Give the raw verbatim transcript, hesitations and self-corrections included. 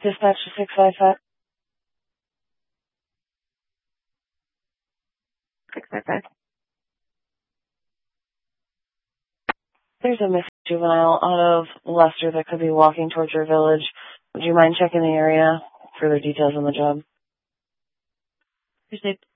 Dispatch to six five five. six five five. There's a missing juvenile out of Leicester that could be walking towards your village. Would you mind checking the area? Further details on the job. There's a